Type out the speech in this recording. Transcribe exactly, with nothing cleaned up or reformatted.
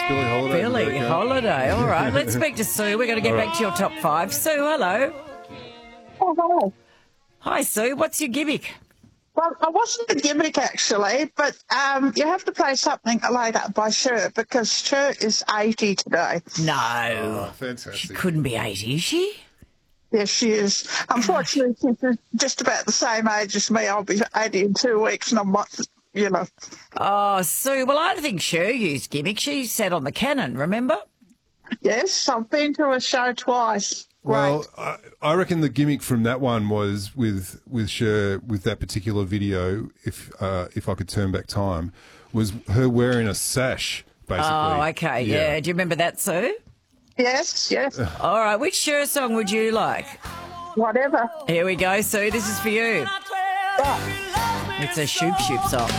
Billie Holiday. Billie America. Holiday. All right, let's speak to Sue. We're going to get back to your top five. Sue, hello. Oh, hello. Hi, Sue. What's your gimmick? Well, I wasn't a gimmick actually, but um, you have to play something laid up by Cher because Cher is eighty today. No. Oh, She fantastic. couldn't be eighty, is she? Yes, she is. Unfortunately, she's just about the same age as me. I'll be eighty in two weeks, and I'm, you know. Oh, Sue, well, I don't think Cher used gimmick. She sat on the cannon, remember? Yes, I've been to a show twice. Well, Great. I, I reckon the gimmick from that one was with with Cher with that particular video. If uh, if I could turn back time, was her wearing a sash. Basically. Oh, okay, yeah. Do you remember that, Sue? Yes, yes, All right, which Cher song would you like? whatever. Here we go, Sue. This is for you. Right. It's a Shoop Shoop song.